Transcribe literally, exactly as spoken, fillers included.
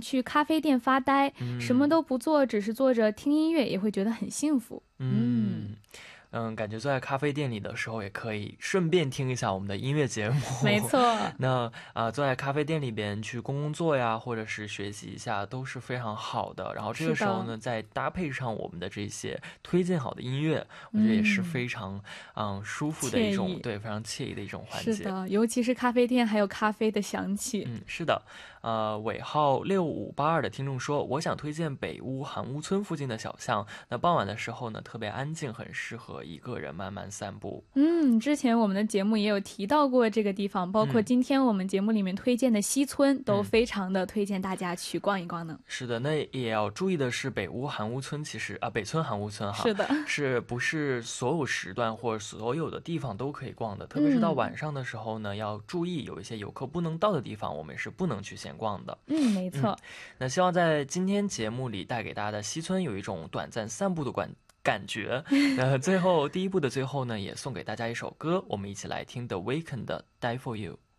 去咖啡店发呆， 嗯、 什么都不做，只是坐着听音乐，也会觉得很幸福。 嗯嗯，感觉坐在咖啡店里的时候，也可以顺便听一下我们的音乐节目。 没错。 那啊、呃，坐在咖啡店里边去工作呀，或者是学习一下，都是非常好的。然后这个时候呢，再搭配上我们的这些推荐好的音乐，我觉得也是非常嗯舒服的一种，对，非常惬意的一种环节。 是的，尤其是咖啡店还有咖啡的香气。 嗯，是的。呃，尾号六五八二的听众说，我想推荐北屋韩屋村附近的小巷。那傍晚的时候呢，特别安静，很适合一个人慢慢散步。 嗯，之前我们的节目也有提到过这个地方，包括今天我们节目里面推荐的西村、嗯、都非常的推荐大家去逛一逛呢。 是的，那也要注意的是，北屋韩屋村其实啊，北村韩屋村哈， 是的， 是不是所有时段或者所有的地方都可以逛的？特别是到晚上的时候呢，嗯、要注意有一些游客不能到的地方，我们是不能去闲逛的。 嗯，没错、嗯。 那希望在今天节目里带给大家的西村有一种短暂散步的感感觉。那最后第一部的最后呢，也送给大家一首歌，我们一起来听 The Weeknd 的 Die For You。